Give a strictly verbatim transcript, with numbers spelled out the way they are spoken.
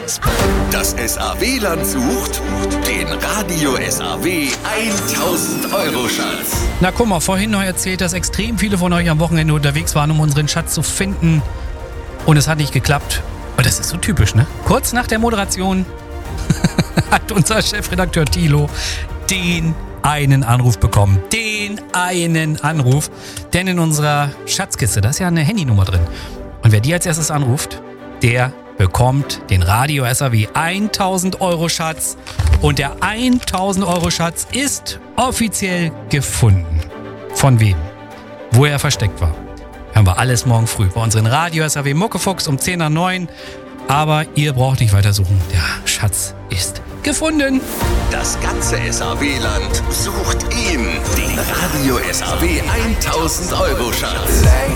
Das S A W-Land sucht den Radio S A W tausend Euro Schatz. Na guck mal, vorhin noch erzählt, dass extrem viele von euch am Wochenende unterwegs waren, um unseren Schatz zu finden. Und es hat nicht geklappt. Und das ist so typisch, ne? Kurz nach der Moderation hat unser Chefredakteur Thilo den einen Anruf bekommen. Den einen Anruf. Denn in unserer Schatzkiste, da ist ja eine Handynummer drin. Und wer die als erstes anruft, der bekommt den Radio S A W tausend Euro Schatz. Und der tausend Euro Schatz ist offiziell gefunden. Von wem? Wo er versteckt war. Hören wir alles morgen früh bei unseren Radio S A W Muckefuchs um zehn nach neun. Aber ihr braucht nicht weiter suchen. Der Schatz ist gefunden. Das ganze S A W-Land sucht ihn, den Radio S A W tausend Euro Schatz.